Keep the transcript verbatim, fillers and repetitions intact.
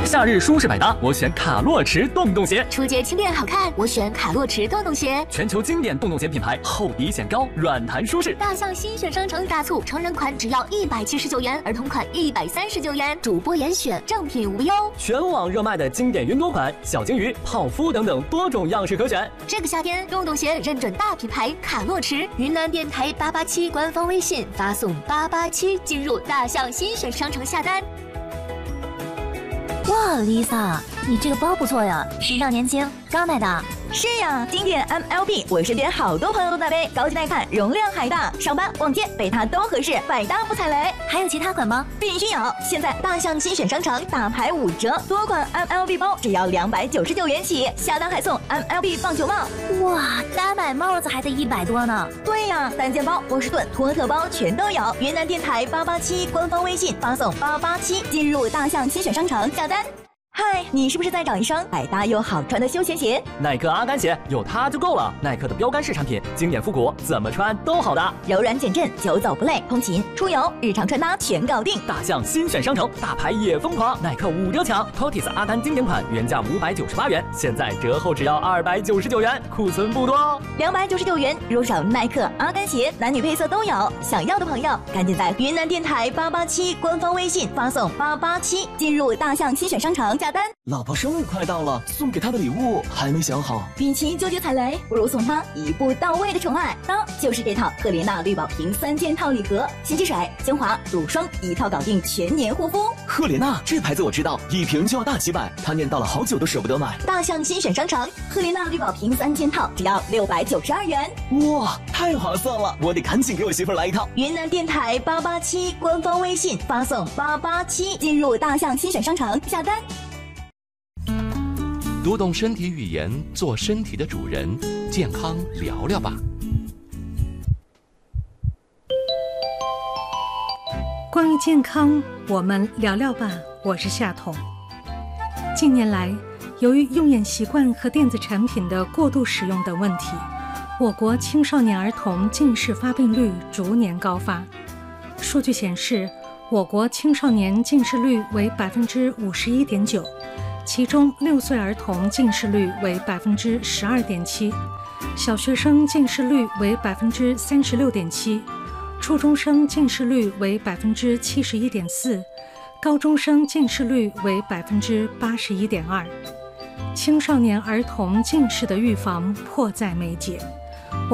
夏日舒适百搭，我选卡洛驰洞洞鞋。 出街轻便好看，我选卡洛驰洞洞鞋。 全球经典洞洞鞋品牌，厚底显高，软弹舒适。 大象新选商城大促，成人款只要一百七十九元，儿童款一百三十九元，主播严选，正品无忧。 全网热卖的经典云朵款、小金鱼、泡芙等等多种样式可选。 这个夏天，洞洞鞋认准大品牌卡洛驰，云南电台八八七官方微信发送八八七进入大象新选商城下单。 哇 ，Lisa， 你这个包不错呀，时尚年轻，刚买的。 是呀，经典 M L B， 我身边好多朋友都在背，高级耐看，容量还大，上班逛街背它都合适，百搭不踩雷。 还有其他款吗？ 必须有！现在大象新选商城大牌五折，多款 M L B 包只要两百九十九元起，下单还送 M L B 棒球帽。 哇，单买帽子还得一百多呢。 对呀，单肩包、波士顿、托特包全都有。云南电台八八七官方微信发送八八七进入大象新选商城下单。嗨，你是不是在找一双百搭又好穿的休闲鞋？ 耐克阿甘鞋有它就够了。耐克的标杆式产品，经典复古，怎么穿都好搭， 柔软减震，久走不累，通勤、出游、日常穿搭全搞定。 大象新选商城，大牌也疯狂，耐克五折抢 ，Tortis 阿甘经典款原价五百九十八元，现在折后只要二百九十九元，库存不多哦。 两百九十九元入手耐克阿甘鞋，男女配色都有。想要的朋友，赶紧在云南电台八八七官方微信发送八八七进入大象新选商城下单。 老婆生日快到了，送给她的礼物还没想好。 与其纠结踩雷，不如送她一步到位的宠爱。当就是这套赫莲娜绿宝瓶三件套礼盒，洗洗水、精华、乳霜一套搞定，全年护肤。 赫莲娜这牌子我知道，一瓶就要大几百，她念叨了好久都舍不得买。 大象新选商城，赫莲娜绿宝瓶三件套只要六百九十二元。 哇，太划算了！我得赶紧给我媳妇来一套。 云南电台八八七官方微信发送八八七进入大象新选商城下单。 读懂身体语言，做身体的主人，健康聊聊吧。 关于健康，我们聊聊吧。我是夏彤。近年来，由于用眼习惯和电子产品的过度使用等问题，我国青少年儿童近视发病率逐年高发。数据显示，我国青少年近视率为百分之五十一点九。其中六岁儿童近视率为百分之十二点七，小学生近视率为百分之三十六点七，初中生近视率为百分之七十一点四，高中生近视率为百分之八十一点二。青少年儿童近视的预防迫在眉睫。